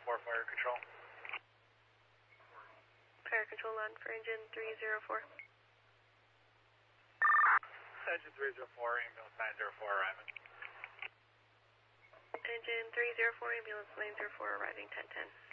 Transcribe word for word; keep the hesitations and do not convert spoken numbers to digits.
four, fire control. Fire control on for engine three zero four. Engine three zero four, ambulance nine zero four arriving. Engine three zero four, ambulance nine zero four arriving ten ten.